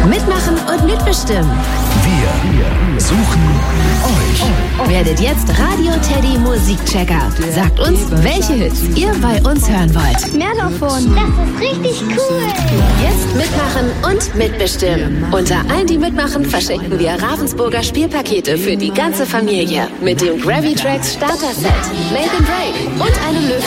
Mitmachen und mitbestimmen. Wir suchen euch. Werdet jetzt Radio Teddy Musikchecker. Sagt uns, welche Hits ihr bei uns hören wollt. Mehr davon. Das ist richtig cool. Jetzt mitmachen und mitbestimmen. Unter allen, die mitmachen, verschenken wir Ravensburger Spielpakete für die ganze Familie. Mit dem Gravy Tracks Starter Set, Make and Break und einem Löwen